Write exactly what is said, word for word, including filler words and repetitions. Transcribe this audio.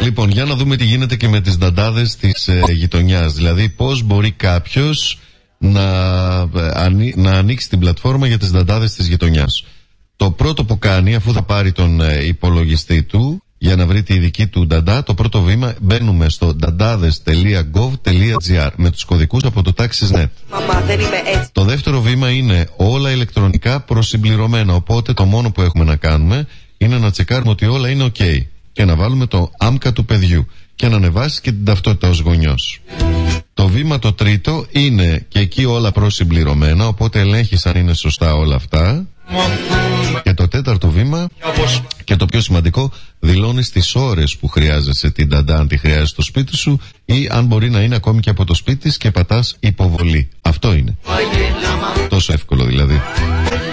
Λοιπόν, για να δούμε τι γίνεται και με τις νταντάδες της ε, γειτονιάς. Δηλαδή, πώς μπορεί κάποιος να, ε, ανοί, να ανοίξει την πλατφόρμα για τις νταντάδες της γειτονιάς. Το πρώτο που κάνει, αφού θα πάρει τον ε, υπολογιστή του για να βρει τη δική του νταντά, το πρώτο βήμα, μπαίνουμε στο νταντάδες τελεία γκοβ τελεία τζι άρ με τους κωδικούς από το Taxis τελεία net. Μαμά, δεν είμαι έτσι. Το δεύτερο βήμα είναι όλα ηλεκτρονικά προσυμπληρωμένα. Οπότε το μόνο που έχουμε να κάνουμε είναι να τσεκάρουμε ότι όλα είναι ok και να βάλουμε το άμκα του παιδιού και να ανεβάσει και την ταυτότητα ως γονιός. Το βήμα το τρίτο είναι και εκεί όλα προσυμπληρωμένα, οπότε ελέγχεις αν είναι σωστά όλα αυτά. Και το τέταρτο βήμα, και το πιο σημαντικό, δηλώνεις τις ώρες που χρειάζεσαι την νταντά, αν τη χρειάζεσαι στο σπίτι σου ή αν μπορεί να είναι ακόμη και από το σπίτι της, και πατάς υποβολή. Αυτό είναι. Τόσο εύκολο δηλαδή.